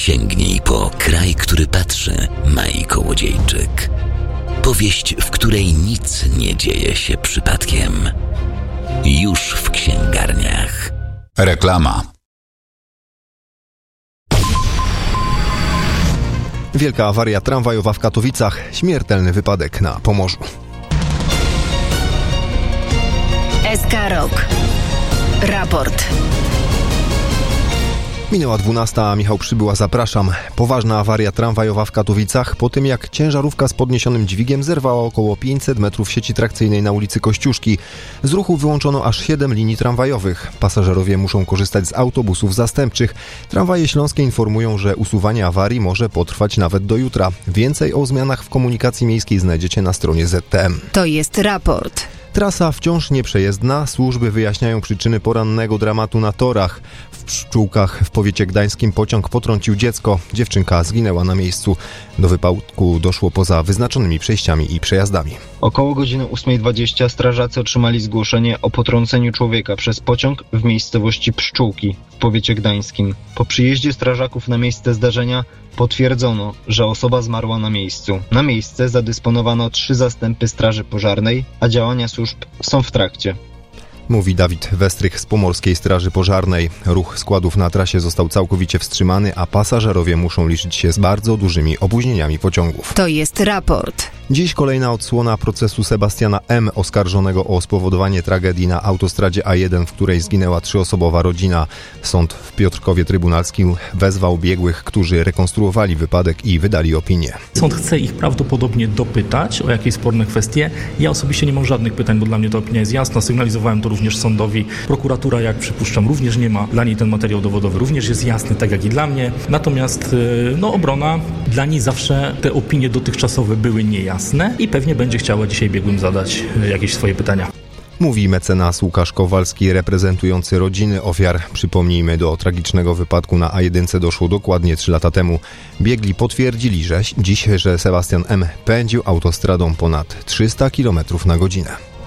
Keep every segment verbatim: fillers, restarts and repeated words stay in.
Sięgnij po Kraj, który patrzy, Mai Kołodziejczyk. Powieść, w której nic nie dzieje się przypadkiem. Już w księgarniach. Reklama. Wielka awaria tramwajowa w Katowicach. Śmiertelny wypadek na Pomorzu. S K Rock. Raport. Minęła dwunasta, Michał Przybyła, zapraszam. Poważna awaria tramwajowa w Katowicach po tym, jak ciężarówka z podniesionym dźwigiem zerwała około pięćset metrów sieci trakcyjnej na ulicy Kościuszki. Z ruchu wyłączono aż siedem linii tramwajowych. Pasażerowie muszą korzystać z autobusów zastępczych. Tramwaje śląskie informują, że usuwanie awarii może potrwać nawet do jutra. Więcej o zmianach w komunikacji miejskiej znajdziecie na stronie Z T M. To jest raport. Trasa wciąż nieprzejezdna. Służby wyjaśniają przyczyny porannego dramatu na torach. W Pszczółkach w powiecie gdańskim pociąg potrącił dziecko. Dziewczynka zginęła na miejscu. Do wypadku doszło poza wyznaczonymi przejściami i przejazdami. Około godziny ósma dwadzieścia strażacy otrzymali zgłoszenie o potrąceniu człowieka przez pociąg w miejscowości Pszczółki w powiecie gdańskim. Po przyjeździe strażaków na miejsce zdarzenia potwierdzono, że osoba zmarła na miejscu. Na miejsce zadysponowano trzy zastępy straży pożarnej, a działania służb są w trakcie. Mówi Dawid Westrych z Pomorskiej Straży Pożarnej. Ruch składów na trasie został całkowicie wstrzymany, a pasażerowie muszą liczyć się z bardzo dużymi opóźnieniami pociągów. To jest raport. Dziś kolejna odsłona procesu Sebastiana M., oskarżonego o spowodowanie tragedii na autostradzie A jeden, w której zginęła trzyosobowa rodzina. Sąd w Piotrkowie Trybunalskim wezwał biegłych, którzy rekonstruowali wypadek i wydali opinię. Sąd chce ich prawdopodobnie dopytać o jakieś sporne kwestie. Ja osobiście nie mam żadnych pytań, bo dla mnie ta opinia jest jasna. Sygnalizowałem to również sądowi. Prokuratura, jak przypuszczam, również nie ma. Dla niej ten materiał dowodowy również jest jasny, tak jak i dla mnie. Natomiast no, obrona, dla niej zawsze te opinie dotychczasowe były niejasne i pewnie będzie chciała dzisiaj biegłym zadać jakieś swoje pytania. Mówi mecenas Łukasz Kowalski, reprezentujący rodziny ofiar. Przypomnijmy, do tragicznego wypadku na A jeden doszło dokładnie trzy lata temu. Biegli potwierdzili że dziś, że Sebastian M. pędził autostradą ponad trzysta kilometrów na godzinę.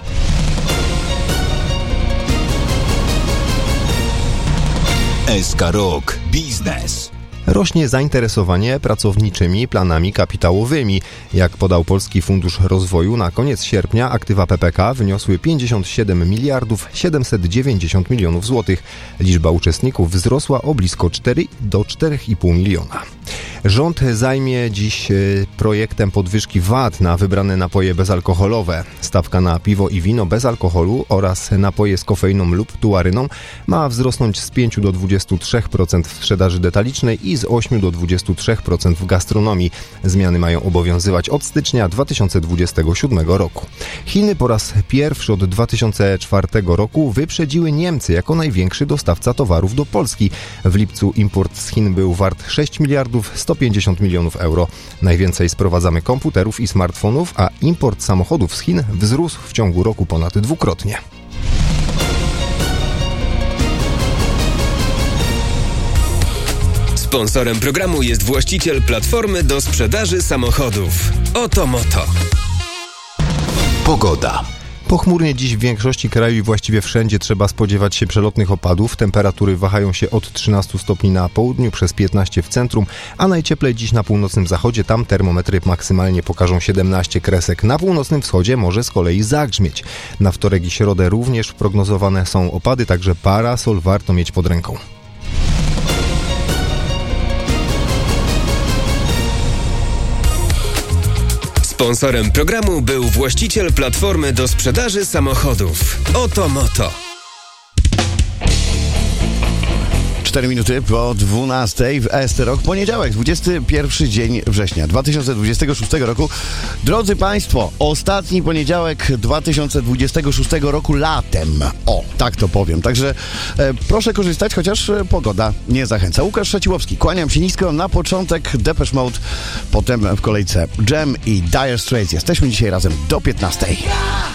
S K Rock Biznes. Rośnie zainteresowanie pracowniczymi planami kapitałowymi. Jak podał Polski Fundusz Rozwoju, na koniec sierpnia aktywa P P K wyniosły pięćdziesiąt siedem miliardów siedemset dziewięćdziesiąt milionów złotych. Liczba uczestników wzrosła o blisko cztery do czterech i pół miliona. Rząd zajmie dziś projektem podwyżki V A T na wybrane napoje bezalkoholowe. Stawka na piwo i wino bez alkoholu oraz napoje z kofeiną lub tuaryną ma wzrosnąć z pięć do dwudziestu trzech procent w sprzedaży detalicznej i z ośmiu do dwudziestu trzech procent w gastronomii. Zmiany mają obowiązywać od stycznia dwa tysiące dwudziestego siódmego roku. Chiny po raz pierwszy od dwa tysiące czwartego roku wyprzedziły Niemcy jako największy dostawca towarów do Polski. W lipcu import z Chin był wart sześć miliardów sto pięćdziesiąt milionów euro. Najwięcej sprowadzamy komputerów i smartfonów, a import samochodów z Chin wzrósł w ciągu roku ponad dwukrotnie. Sponsorem programu jest właściciel platformy do sprzedaży samochodów Otomoto. Pogoda. Pochmurnie dziś w większości kraju i właściwie wszędzie trzeba spodziewać się przelotnych opadów. Temperatury wahają się od trzynastu stopni na południu przez piętnaście w centrum, a najcieplej dziś na północnym zachodzie. Tam termometry maksymalnie pokażą siedemnaście kresek. Na północnym wschodzie może z kolei zagrzmieć. Na wtorek i środę również prognozowane są opady, także parasol warto mieć pod ręką. Sponsorem programu był właściciel platformy do sprzedaży samochodów Otomoto. cztery minuty po dwunastej w S T Rock. Poniedziałek, dwudziesty pierwszy dzień września dwa tysiące dwudziestego szóstego roku. Drodzy Państwo, ostatni poniedziałek dwa tysiące dwudziestego szóstego roku latem. O, tak to powiem. Także e, proszę korzystać, chociaż e, pogoda nie zachęca. Łukasz Szaciłowski, kłaniam się nisko. Na początek Depeche Mode, potem w kolejce Jam i Dire Straits. Jesteśmy dzisiaj razem do piętnastej.